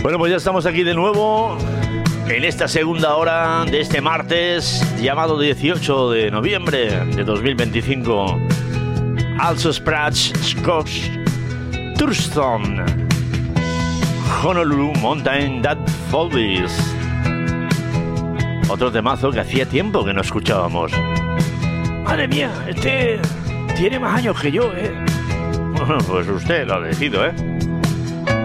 Bueno, pues ya estamos aquí de nuevo en esta segunda hora de este martes llamado 18 de noviembre de 2025. Also Sprach Scotch Thurston Honolulu Mountain That Follies. Otro temazo que hacía tiempo que no escuchábamos. Madre mía, este tiene más años que yo, ¿eh? Bueno, pues usted lo ha elegido, ¿eh?